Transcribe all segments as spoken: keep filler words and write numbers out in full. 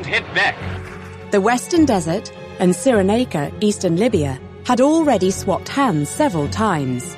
hit back. The Western Desert and Cyrenaica, eastern Libya, had already swapped hands several times.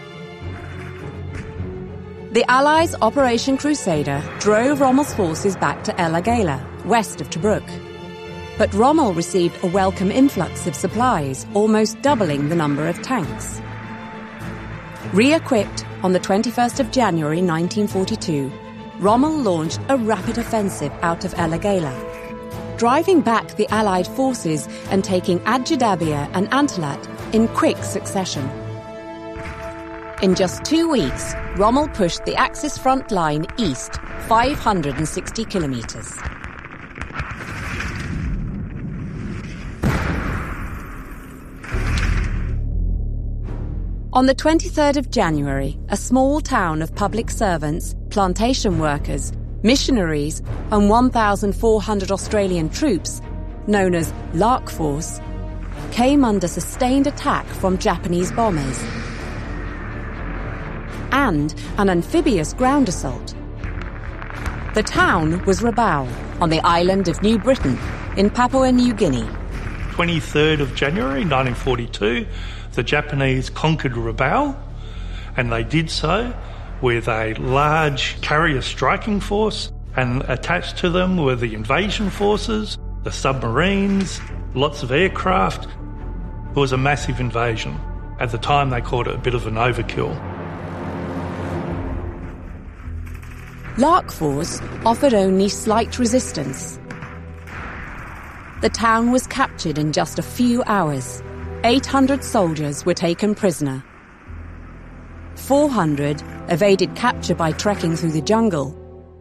The Allies' Operation Crusader drove Rommel's forces back to El Agheila, west of Tobruk. But Rommel received a welcome influx of supplies, almost doubling the number of tanks. Re-equipped on the twenty-first of January nineteen forty-two, Rommel launched a rapid offensive out of El Agheila, driving back the Allied forces and taking Adjidabia and Antalat in quick succession. In just two weeks, Rommel pushed the Axis front line east five hundred sixty kilometres. On the twenty-third of January, a small town of public servants, plantation workers, missionaries and one thousand four hundred Australian troops, known as Lark Force, came under sustained attack from Japanese bombers and an amphibious ground assault. The town was Rabaul, on the island of New Britain, in Papua New Guinea. twenty-third of January nineteen forty-two, the Japanese conquered Rabaul, and they did so with a large carrier striking force, and attached to them were the invasion forces, the submarines, lots of aircraft. It was a massive invasion. At the time, they called it a bit of an overkill. Lark Force offered only slight resistance. The town was captured in just a few hours. eight hundred soldiers were taken prisoner. four hundred evaded capture by trekking through the jungle.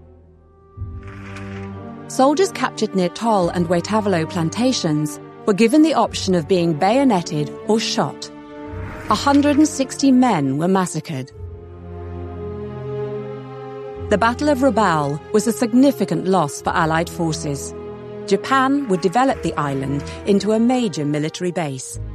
Soldiers captured near Toll and Waitavalo plantations were given the option of being bayoneted or shot. one hundred sixty men were massacred. The Battle of Rabaul was a significant loss for Allied forces. Japan would develop the island into a major military base.